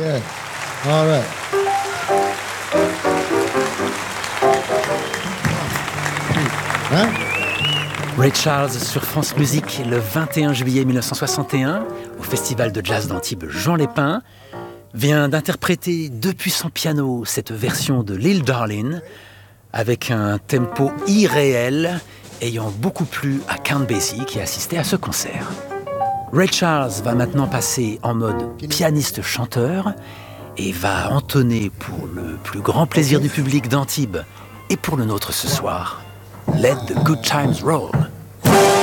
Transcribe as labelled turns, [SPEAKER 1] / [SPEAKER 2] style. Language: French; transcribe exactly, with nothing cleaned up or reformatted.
[SPEAKER 1] Okay. All right. Hein?
[SPEAKER 2] Ray Charles sur France Musique le vingt et un juillet mille neuf cent soixante et un, au Festival de Jazz d'Antibes Jean Lépin, vient d'interpréter depuis son piano cette version de Lil Darlin' avec un tempo irréel ayant beaucoup plu à Count Basie qui assistait à ce concert. Ray Charles va maintenant passer en mode pianiste-chanteur et va entonner pour le plus grand plaisir du public d'Antibes et pour le nôtre ce soir, Let the Good Times Roll.